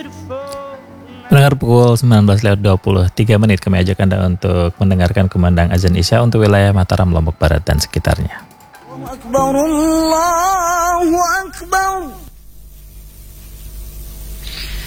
Pendengar, pukul 19.23 kami ajak Anda untuk mendengarkan kumandang azan Isya untuk wilayah Mataram, Lombok Barat dan sekitarnya. Allahu Akbar, Allahu